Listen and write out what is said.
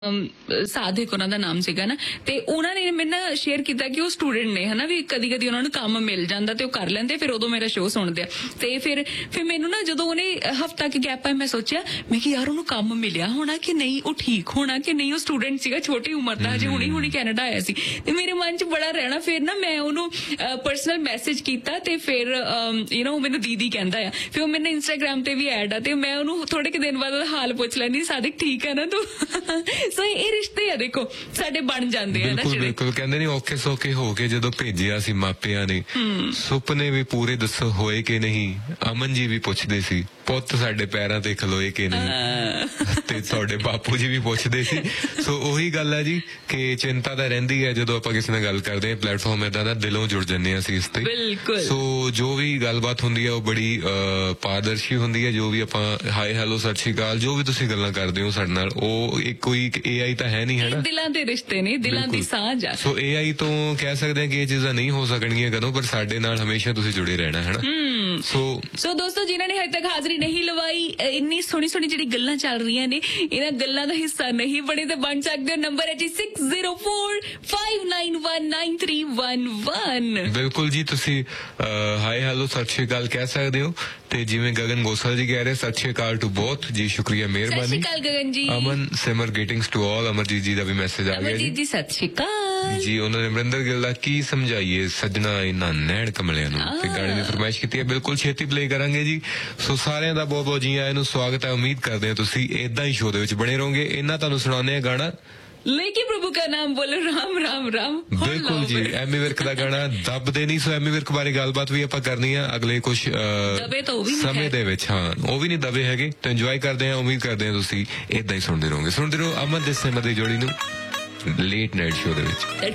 ਸਾਧਿਕ ਉਹਨਾਂ ਦਾ ਨਾਮ ਸੀਗਾ ਨਾ, ਤੇ ਉਹਨਾਂ ਨੇ ਮੈਨੂੰ ਨਾ ਸ਼ੇਅਰ ਕੀਤਾ ਕਿ ਉਹ ਸਟੂਡੈਂਟ ਨੇ ਹਨਾ, ਵੀ ਕਦੀ ਕਦੀ ਉਹਨਾਂ ਨੂੰ ਕੰਮ ਮਿਲ ਜਾਂਦਾ ਤੇ ਉਹ ਕਰ ਲੈਂਦੇ, ਫਿਰ ਉਦੋਂ ਮੇਰਾ ਸ਼ੋਅ ਸੁਣਦੇ ਆ। ਤੇ ਫਿਰ ਮੈਨੂੰ ਨਾ ਜਦੋਂ ਉਹਨੇ ਹਫ਼ਤਾ ਕੁ ਗੈਪ ਆਇਆ, ਮੈਂ ਸੋਚਿਆ ਮੈਂ ਕਿ ਯਾਰ ਉਹਨੂੰ ਕੰਮ ਮਿਲਿਆ ਹੋਣਾ ਕਿ ਨਹੀਂ, ਉਹ ਠੀਕ ਹੋਣਾ ਕਿ ਨਹੀਂ, ਉਹ ਸਟੂਡੈਂਟ ਸੀਗਾ ਛੋਟੀ ਉਮਰ ਦਾ, ਹਜੇ ਹੁਣੀ ਕੈਨੇਡਾ ਆਇਆ ਸੀ, ਤੇ ਮੇਰੇ ਮਨ 'ਚ ਬੜਾ ਰਹਿਣਾ। ਫਿਰ ਨਾ ਮੈਂ ਉਹਨੂੰ ਪਰਸਨਲ ਮੈਸੇਜ ਕੀਤਾ, ਤੇ ਫਿਰ ਉਹ ਮੈਨੂੰ ਦੀਦੀ ਕਹਿੰਦਾ ਆ, ਫਿਰ ਉਹ ਮੈਨੂੰ ਇੰਸਟਾਗ੍ਰਾਮ ਤੇ ਵੀ ਐਡ ਆ, ਤੇ ਮੈਂ ਉਹਨੂੰ ਥੋੜੇ ਕੁ ਦਿਨ ਬਾਅਦ ਉਹਦਾ ਹਾਲ ਪੁੱਛ ਲੈਂਦੀ, ਸਾਦਿਕ ਠੀਕ ਹੈ ਨਾ ਤੂੰ। ਸੋ ਇਹ ਰਿਸ਼ਤੇ ਆ ਦੇਖੋ ਸਾਡੇ ਬਣ ਜਾਂਦੇ ਆ ਨਾ। ਬਿਲਕੁਲ ਕਹਿੰਦੇ ਨੇ ਔਖੇ ਸੌਖੇ ਹੋ ਕੇ ਜਦੋਂ ਭੇਜਿਆ ਸੀ ਮਾਪਿਆਂ ਨੇ, ਸੁਪਨੇ ਵੀ ਪੂਰੇ ਦੱਸੋ ਹੋਏ ਕਿ ਨਹੀਂ। ਅਮਨ ਜੀ ਵੀ ਪੁੱਛਦੇ ਸੀ ਪੁੱਤ ਸਾਡੇ ਪੈਰਾਂ ਤੇ ਖਲੋਏ ਕਿ ਨਹੀਂ, ਤੇ ਤੁਹਾਡੇ ਬਾਪੂ ਜੀ ਵੀ ਪੁੱਛਦੇ ਸੀ। ਸੋ ਉਹੀ ਗੱਲ ਹੈ ਜੀ ਕਿ ਚਿੰਤਾ ਤਾਂ ਰਹਿੰਦੀ ਹੈ ਜਦੋਂ ਆਪਾਂ ਕਿਸੇ ਨਾਲ ਗੱਲ ਕਰਦੇ ਹਾਂ, ਪਲੇਟਫਾਰਮ ਏਦਾਂ ਦਾ ਦਿਲੋਂ ਜੁੜ ਜੰਨੇ ਅਸੀਂ ਇਸ ਤੇ। ਸੋ ਜੋ ਵੀ ਗੱਲਬਾਤ ਹੁੰਦੀ ਹੈ ਉਹ ਬੜੀ ਪਾਰਦਰਸ਼ੀ ਹੁੰਦੀ ਹੈ। ਜੋ ਵੀ ਆਪਾਂ ਹਾਈ ਹੈਲੋ ਸਤਿ ਸ਼੍ਰੀ ਅਕਾਲ ਜੋ ਵੀ ਤੁਸੀਂ ਗੱਲਾਂ ਕਰਦੇ ਹੋ ਸਾਡੇ ਨਾਲ, ਉਹ ਕੋਈ AI ਤਾਂ ਹੈ ਨਹੀਂ, ਹੈ ਨਾ, ਦਿਲਾਂ ਦੇ ਰਿਸ਼ਤੇ ਨੇ, ਦਿਲਾਂ ਦੀ ਸਾਂਝ ਆ। ਸੋ AI ਤੋਂ ਕਹਿ ਸਕਦੇ ਹਾਂ ਕਿ ਇਹ ਚੀਜ਼ਾਂ ਨਹੀਂ ਹੋ ਸਕਣਗੀਆਂ ਕਦੋਂ, ਪਰ ਸਾਡੇ ਨਾਲ ਹਮੇਸ਼ਾ ਤੁਸੀਂ ਜੁੜੇ ਰਹਿਣਾ, ਹੈ ਨਾ। ਸੋ ਦੋਸਤੋ ਜਿਨ੍ਹਾਂ ਨੇ ਹਜੇ ਤੱਕ ਹਾਜ਼ਰੀ ਨਹੀਂ ਲਵਾਈ, ਇੰਨੀ ਸੋਹਣੀ ਸੋਹਣੀ ਜਿਹੜੀ ਗੱਲਾਂ ਚੱਲ ਰਹੀਆਂ ਨੇ, ਇਹਨਾਂ ਗੱਲਾਂ ਦਾ ਹਿੱਸਾ ਨਹੀਂ ਬਣੇ ਤਾਂ ਬਣ ਸਕਦੇ ਹੋ। ਨੰਬਰ ਹੈ ਜੀ 6045919311। ਬਿਲਕੁਲ ਜੀ, ਤੁਸੀਂ ਹਾਈ ਹੈਲੋ ਸਤਿ ਸ਼੍ਰੀ ਅਕਾਲ ਕਹਿ ਸਕਦੇ ਹੋ। ਤੇ ਜਿਵੇਂ ਗਗਨ ਗੋਸਲ ਜੀ ਕਹਿ ਰਹੇ ਸਤਿ ਸ਼੍ਰੀ ਅਕਾਲ ਟੂ ਬੋਥ ਜੀ, ਸ਼ੁਕਰੀਆ, ਮਿਹਰਬਾਨੀ। ਸਤਿ ਸ਼੍ਰੀ ਅਕਾਲ ਗਗਨ ਜੀ। ਅਮਨ ਸਿਮਰ ਗ੍ਰੀਟਿੰਗਸ ਟੂ ਆਲ, ਅਮਰਜੀਤ ਜੀ ਦਾ ਵੀ ਮੈਸੇਜ ਆ ਗਿਆ ਜੀ, ਸਤਿ ਸ਼੍ਰੀ ਅਕਾਲ ਜੀ। ਉਹਨਾਂ ਨੇ ਅਮਰਿੰਦਰ ਗਿੱਲ ਦਾ ਕੀ ਸਮਝਾਈਏ ਸੱਜਣਾ ਇਹਨਾਂ ਨੈਣ ਕਮਲਿਆਂ ਨੂੰ, ਤੇ ਗਾਣੇ ਦੀ ਫਰਮਾਇਸ਼ ਕੀਤੀ ਹੈ, ਬਿਲਕੁਲ ਛੇਤੀ ਪਲੇ ਕਰਾਂਗੇ ਜੀ। ਸੋ ਸਾਰਿਆਂ ਦਾ ਬਹੁਤ ਬਹੁਤ ਜੀ ਆਇਆਂ ਨੂੰ ਸਵਾਗਤ ਹੈ। ਉਮੀਦ ਕਰਦੇ ਹਾਂ ਤੁਸੀਂ ਏਦਾਂ ਹੀ ਸ਼ੋਅ ਦੇ ਵਿੱਚ ਬਣੇ ਰਹੋਗੇ। ਇਹਨਾਂ ਤੁਹਾਨੂੰ ਸੁਣਾਉਂਦੇ ਆ ਗਾਣਾ लेके प्रभु का नाम बोलो राम राम राम। बिल्कुल जी, एमी विर्क ਦਾ ਗਾਣਾ ਦੱਬਦੇ ਨਹੀਂ। ਸੋ ਐਮੀ ਵਿਰਕ ਬਾਰੇ ਗੱਲਬਾਤ ਵੀ ਆਪਾਂ ਕਰਨੀ ਆ ਅਗਲੇ ਕੁਝ ਸਮੇਂ ਦੇ ਵਿੱਚ। ਹਾਂ, ਉਹ ਵੀ ਨਹੀਂ ਦਬੇ ਹੈਗੇ, ਤਾਂ ਇੰਜੋਏ ਕਰਦੇ ਆ। ਉਮੀਦ ਕਰਦੇ ਆ ਤੁਸੀਂ ਏਦਾਂ ਹੀ ਸੁਣਦੇ ਰਹੋਗੇ। ਸੁਣਦੇ ਰਹੋ ਅਮਨ ਤੇ ਸਿਮਰ ਦੀ ਜੋੜੀ ਨੂੰ ਲੇਟ ਨਾਈਟ ਸ਼ੋਅ ਦੇ ਵਿੱਚ।